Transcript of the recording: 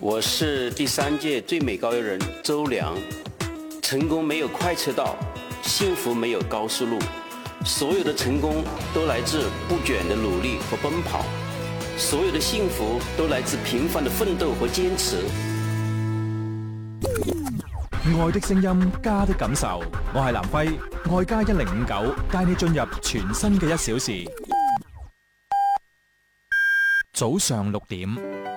我是第3屆最美高邮人周良。成功没有快车道，幸福没有高速路，所有的成功都来自不倦的努力和奔跑，所有的幸福都來自平凡的奮鬥和堅持。 愛的聲音，家的感受。我係藍輝，愛家1059帶你進入全新嘅1小時。早上6點。